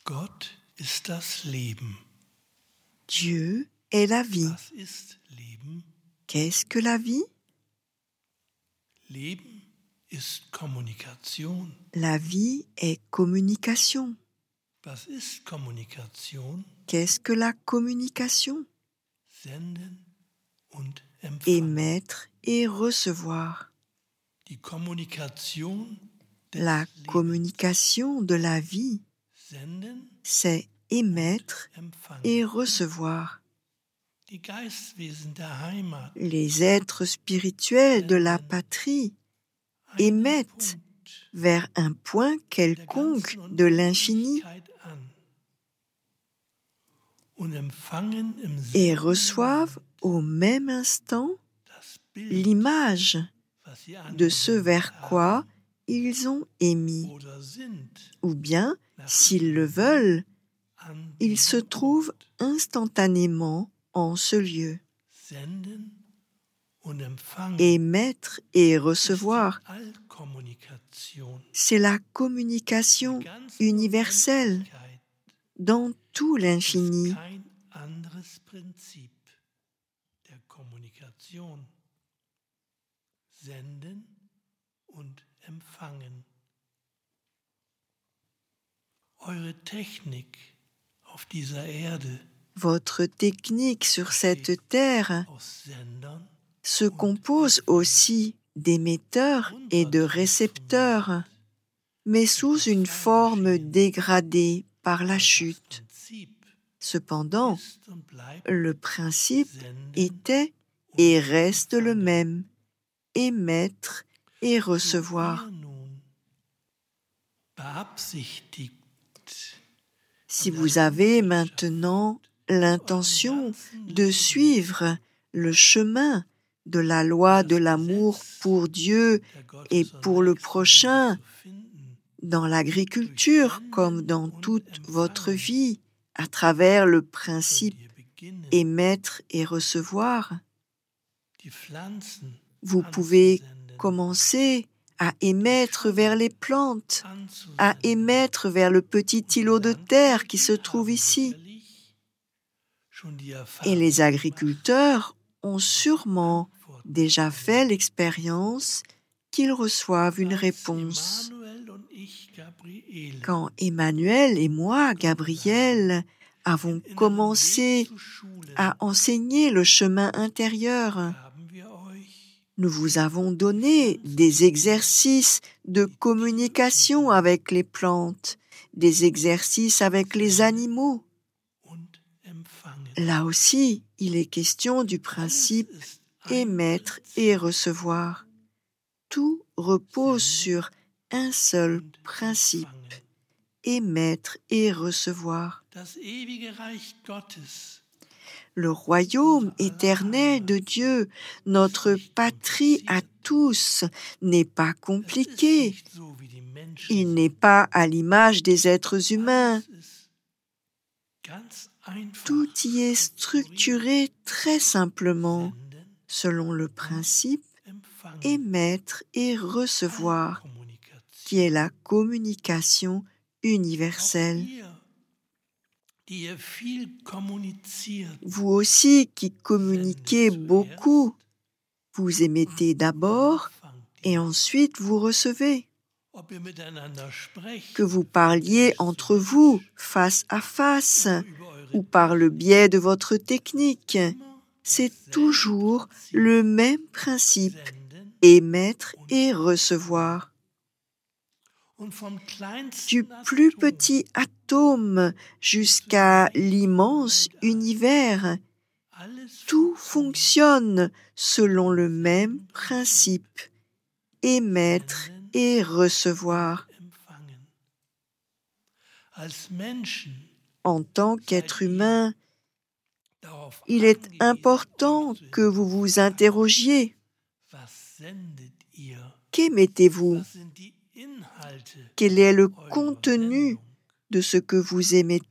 Gott ist das Leben. Dieu est la vie. Was ist Leben? Qu'est-ce que la vie? Leben ist Kommunikation. La vie est communication. Was ist Kommunikation? Qu'est-ce que la communication? Senden und empfangen. Émettre et recevoir. Die Kommunikation des La Lebens. communication de la vie, Senden, c'est émettre empfangen. et recevoir. Die Geistwesen der Heimat Les êtres spirituels de la patrie einen émettent Punkt vers un point der quelconque ganzen de l'infini Unendlichkeit an und empfangen im et selben reçoivent au même instant das Bild, l'image was sie de ce vers angewendet quoi haben ils ont émis. oder sind, Ou bien, s'ils le veulent, an ils se diesem trouvent Ort. instantanément en ce lieu. Senden und empfangen Émettre et ist die recevoir, Allkommunikation c'est la der communication ganzen universelle Unendlichkeit. dans tout Es ist l'infini. kein anderes Prinzip der Kommunikation. Senden und empfangen. Eure Technik auf dieser Erde Votre technique sur cette terre aus Sendern se compose aussi d'émetteurs et de récepteurs, mais sous une forme dégradée par la das chute. Prinzip Cependant, ist und bleibt le principe Senden était et reste le même, émettre et recevoir. Ihr nun beabsichtigt, Si vous avez maintenant l'intention de suivre le chemin de la loi de l'amour pour Dieu et pour le prochain, dans l'agriculture comme dans toute votre vie, à travers le principe émettre et recevoir, vous pouvez commencer à émettre vers les plantes, à émettre vers le petit îlot de terre qui se trouve ici. Et les agriculteurs ont sûrement déjà fait l'expérience qu'ils reçoivent une réponse. Quand Emmanuel et moi, Gabriel, avons commencé à enseigner le chemin intérieur, nous vous avons donné des exercices de communication avec les plantes, des exercices avec les animaux. Là aussi, il est question du principe émettre et recevoir. Tout repose sur un seul principe, émettre et recevoir. Le royaume éternel de Dieu, notre patrie à tous, n'est pas compliqué. Il n'est pas à l'image des êtres humains. Tout y est structuré très simplement, selon le principe émettre et recevoir, qui est la communication universelle. Vous aussi qui communiquez beaucoup, vous émettez d'abord et ensuite vous recevez. Que vous parliez entre vous, face à face, ou par le biais de votre technique, c'est toujours le même principe, émettre et recevoir. Du plus petit atome jusqu'à l'immense univers, tout fonctionne selon le même principe, émettre et recevoir. En tant qu'être humain, il est important que vous vous interrogiez. Qu'émettez-vous ? Quel est le contenu de ce que vous émettez ?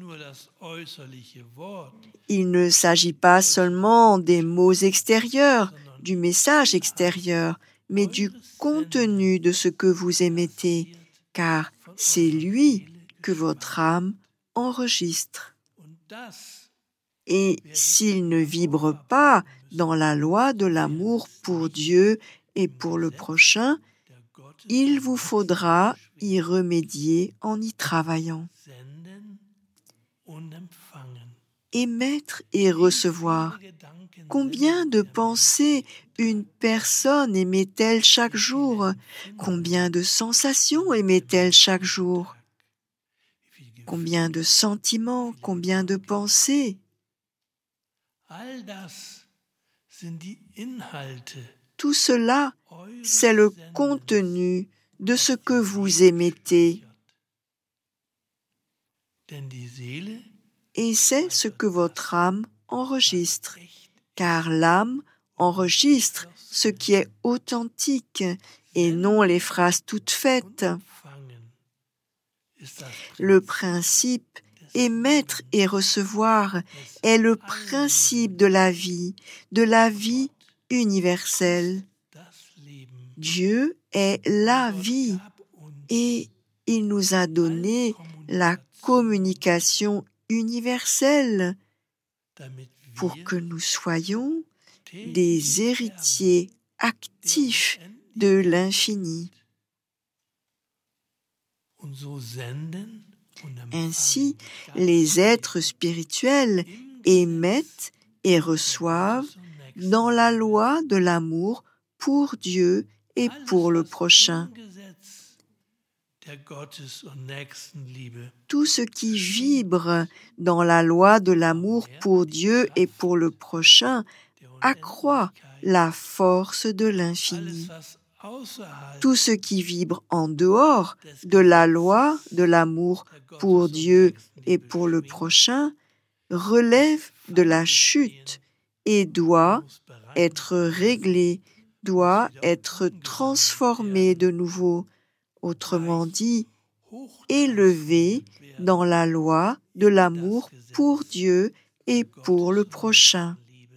Il ne s'agit pas seulement des mots extérieurs, du message extérieur, mais du contenu de ce que vous émettez, car c'est lui que votre âme enregistre. Und das Et s'il ne vibre pas dans la loi de l'amour pour Dieu et pour le prochain, der Gottes il vous faudra y remédier en y travaillant. senden und empfangen. Émettre et recevoir. Viele Gedanken Combien de sendet der pensées une personne émet-elle chaque jour? Combien de sensations émet-elle chaque jour? Wie viel Combien de sentiments? Combien de pensées? All das sind die Inhalte Tout cela, eures c'est le Sendens, contenu de ce que vous émettez. denn die Seele Et c'est ce que votre âme enregistre. echt Car l'âme enregistre ce qui est authentique et non les phrases toutes faites. empfangen ist das Le principe émettre et recevoir est le principe de la vie universelle. das Leben. Dieu est la vie Gab uns et il nous a donné la communication universelle damit pour wir que nous soyons täglich des héritiers actifs de l'infini. und so senden und Ainsi, empfangen les êtres spirituels émettent et reçoivent dans la loi de l'amour pour Dieu et pour le prochain. der Gottes- und Nächstenliebe Tout ce qui vibre dans la loi de l'amour pour Dieu et pour le prochain der accroît Unendlichkeit, la force de l'infini. alles was außerhalb Tout ce qui vibre en dehors de la loi de l'amour der pour Gottes- und Dieu et Nächstenliebe pour le schwingt, prochain relève de la chute et doit muss bereit être réglé, doit être transformé de nouveau, autrement dit, élevé dans la loi de l'amour pour Dieu et pour le prochain.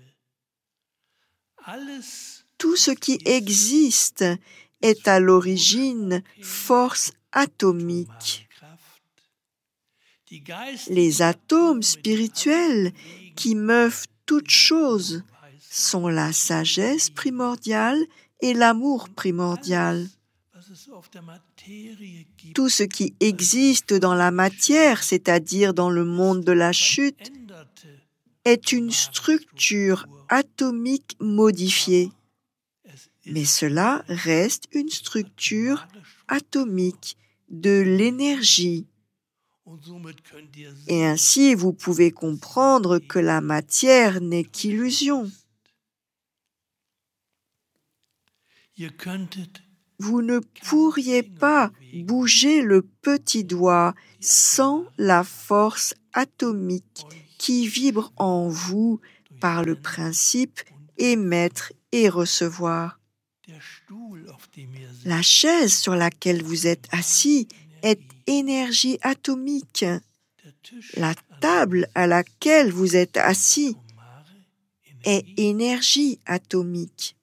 Alles Tout ce qui existe est à l'origine force atomique. die Geist Les atomes spirituels qui meuvent toutes choses sont la sagesse primordiale et l'amour primordial. was es auf der Materie gibt, Tout ce qui existe dans la matière, c'est-à-dire dans le monde de la chute, änderte est une structure atomique modifiée. es Mais cela reste une structure atomique de l'énergie. und somit könnt ihr Et ainsi, vous pouvez comprendre que la matière n'est qu'illusion. ihr könntet Vous ne pourriez pas bouger le petit doigt sans la force atomique qui vibre en vous par le principe émettre et recevoir. der Stuhl, auf dem ihr sitzt, La chaise sur laquelle vous êtes assis est énergie atomique. der Tisch La table à laquelle vous êtes assis atomare est Energie, énergie atomique.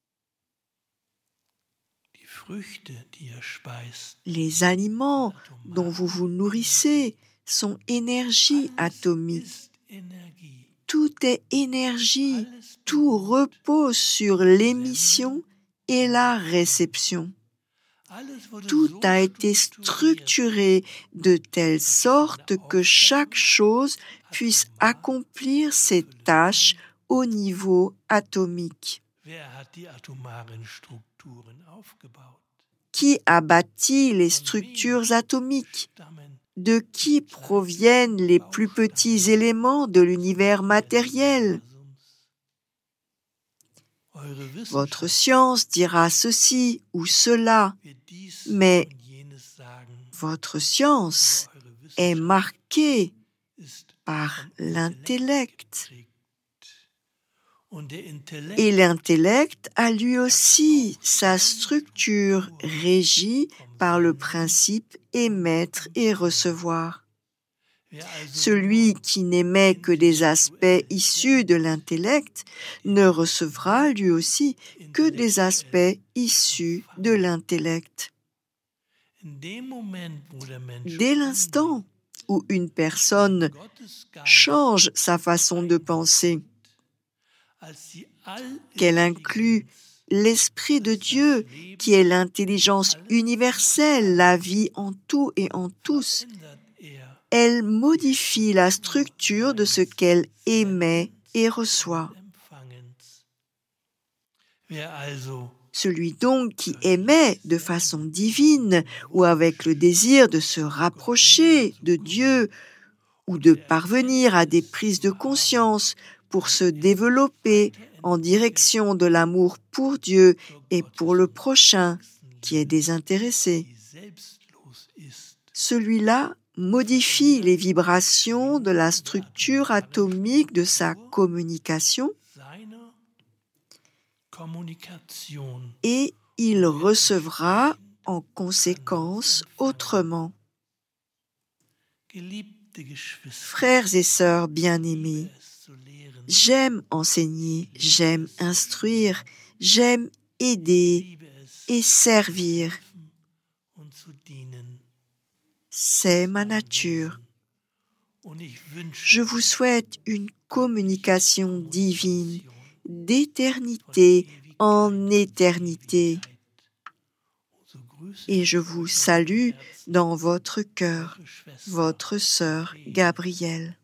die Früchte, die ihr speist, Les aliments dont vous vous nourrissez sont énergie atomique. ist Energie. Tout est énergie, Alles tout repose sur l'émission et la réception. Alles wurde Tout so a été strukturiert, structuré de telle sorte que chaque chose puisse accomplir ses tâches au niveau atomique. wer hat die atomaren Strukturen aufgebaut? Qui a bâti les structures atomiques? Stammen De qui proviennent les plus petits éléments de l'univers matériel? Eure Votre Wissenschaft science dira ceci ou cela, wird dies mais und jenes sagen. votre science Eure est Wissenschaft marquée ist par l'intellect. geprägt. Und der Intellekt Et l'intellect a lui aussi sa structure régie par le principe émettre et recevoir. wer also Celui qui n'émet que des aspects issus de l'intellect ne recevra lui aussi que des aspects issus de l'intellect. Dès l'instant où une personne change sa façon de penser, qu'elle inclut l'Esprit de Dieu, qui est l'intelligence universelle, la vie en tout et en tous, elle modifie la structure de ce qu'elle émet et reçoit. Celui donc qui émet de façon divine ou avec le désir de se rapprocher de Dieu ou de parvenir à des prises de conscience pour se développer en direction de l'amour pour Dieu et pour le prochain qui est désintéressé. Celui-là modifie les vibrations de la structure atomique de sa communication et il recevra en conséquence autrement. Frères et sœurs bien-aimés, j'aime enseigner, j'aime instruire, j'aime aider et servir. C'est ma nature. Je vous souhaite une communication divine, d'éternité en éternité. Et je vous salue dans votre cœur, votre sœur Gabrielle.